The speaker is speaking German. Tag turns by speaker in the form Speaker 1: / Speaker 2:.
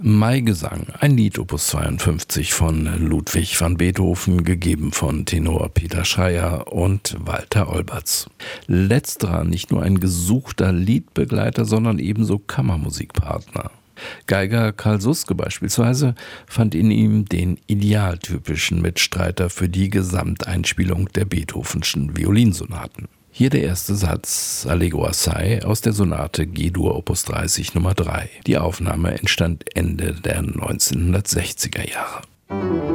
Speaker 1: Maigesang, ein Lied Opus 52 von Ludwig van Beethoven, gegeben von Tenor Peter Schreyer und Walter Olberts. Letzterer nicht nur ein gesuchter Liedbegleiter, sondern ebenso Kammermusikpartner. Geiger Karl Suske beispielsweise fand in ihm den idealtypischen Mitstreiter für die Gesamteinspielung der Beethovenschen Violinsonaten. Hier der erste Satz, Allegro assai, aus der Sonate G-Dur Opus 30 Nummer 3. Die Aufnahme entstand Ende der 1960er Jahre.